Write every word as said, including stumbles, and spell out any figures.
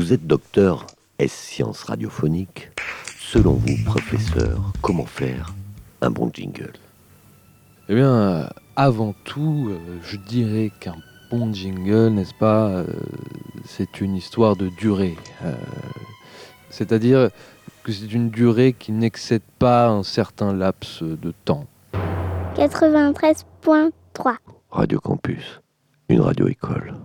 Vous êtes docteur, est-ce sciences radiophoniques? Selon vous, professeur, comment faire un bon jingle? Eh bien, euh, avant tout, euh, je dirais qu'un bon jingle, n'est-ce pas, euh, c'est une histoire de durée. Euh, c'est-à-dire que c'est une durée qui n'excède pas un certain laps de temps. quatre-vingt-treize point trois Radio Campus, une radio-école.